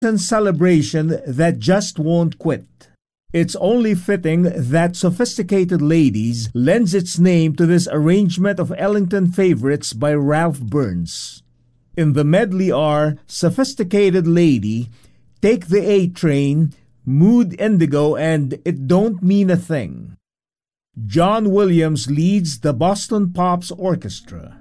celebration that just won't quit. It's only fitting that Sophisticated Ladies lends its name to this arrangement of Ellington favorites by Ralph Burns. In the medley are Sophisticated Lady, Take the A Train, Mood Indigo, and It Don't Mean a Thing. John Williams leads the Boston Pops Orchestra.